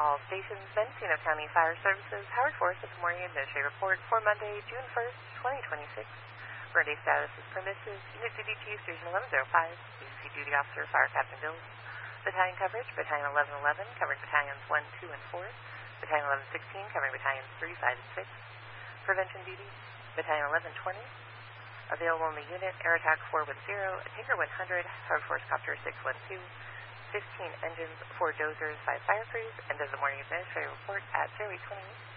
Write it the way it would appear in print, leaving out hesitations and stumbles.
all stations. Mendocino County Fire Services, Howard Forest with the morning administrative report for Monday, June 1st, 2026. Current day status is permissive. Unit Duty Chief, Station 1105. Agency Duty Officer, Fire Captain Bills. Battalion coverage, Battalion 1111, covering Battalions 1, 2, and 4. Battalion 1116, covering Battalions 3, 5, and 6. Prevention duty, Battalion 1120. Available in the unit, Air Attack 410, Tinker 100, Howard Force Copter 612, 15 engines, 4 dozers, 5 fire crews, and does the morning administrative report at 0828.